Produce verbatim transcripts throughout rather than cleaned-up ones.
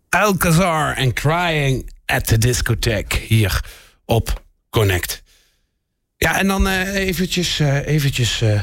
Alcazar en Crying at the Discotheque hier op Connect. Ja, en dan uh, eventjes... Uh, eventjes uh...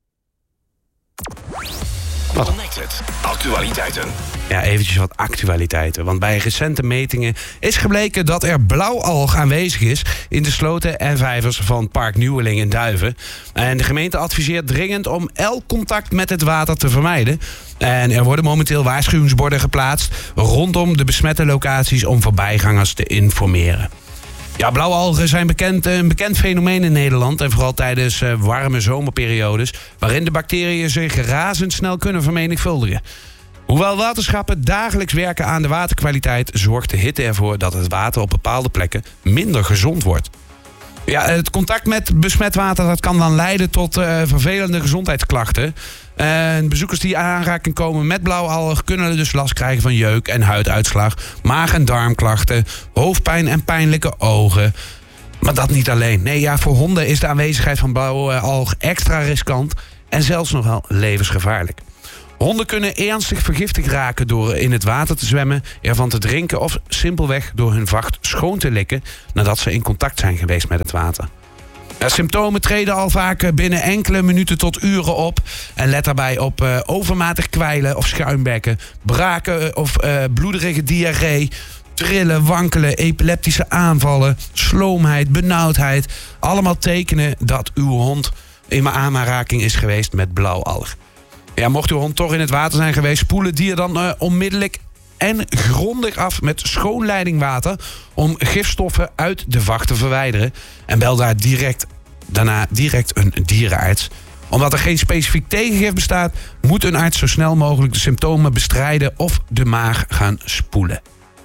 Wat? Connected. Actualiteiten. Ja, eventjes wat actualiteiten. Want bij recente metingen is gebleken dat er blauwalg aanwezig is in de sloten en vijvers van Park Nieuweling in Duiven. En de gemeente adviseert dringend om elk contact met het water te vermijden. En er worden momenteel waarschuwingsborden geplaatst rondom de besmette locaties om voorbijgangers te informeren. Ja, blauwalgen zijn bekend, een bekend fenomeen in Nederland. En vooral tijdens uh, warme zomerperiodes, waarin de bacteriën zich razendsnel kunnen vermenigvuldigen. Hoewel waterschappen dagelijks werken aan de waterkwaliteit, zorgt de hitte ervoor dat het water op bepaalde plekken minder gezond wordt. Ja, het contact met besmet water dat kan dan leiden tot uh, vervelende gezondheidsklachten. En bezoekers die aanraking komen met blauwalg kunnen dus last krijgen van jeuk en huiduitslag, maag- en darmklachten, hoofdpijn en pijnlijke ogen. Maar dat niet alleen. Nee, ja, voor honden is de aanwezigheid van blauwalg extra riskant en zelfs nog wel levensgevaarlijk. Honden kunnen ernstig vergiftigd raken door in het water te zwemmen, ervan te drinken of simpelweg door hun vacht schoon te likken nadat ze in contact zijn geweest met het water. Ja, symptomen treden al vaak binnen enkele minuten tot uren op. En let daarbij op uh, overmatig kwijlen of schuimbekken, braken of uh, bloederige diarree, trillen, wankelen, epileptische aanvallen, sloomheid, benauwdheid. Allemaal tekenen dat uw hond in aanraking is geweest met blauwalg. Ja, mocht uw hond toch in het water zijn geweest, spoelen dier dan uh, onmiddellijk en grondig af met schoonleidingwater om gifstoffen uit de vacht te verwijderen. En bel daar direct, daarna direct een dierenarts. Omdat er geen specifiek tegengif bestaat, moet een arts zo snel mogelijk de symptomen bestrijden of de maag gaan spoelen.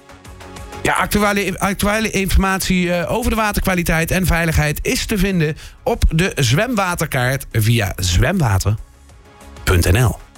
Ja, actuele, actuele informatie uh, over de waterkwaliteit en veiligheid is te vinden op de zwemwaterkaart via zwemwater punt n l.